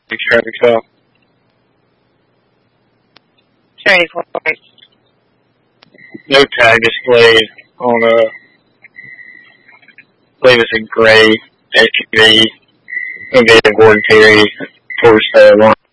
traffic stop. Cherry Force. No tag displayed on I believe it's a gray SUV. Gordon Terry towards the line.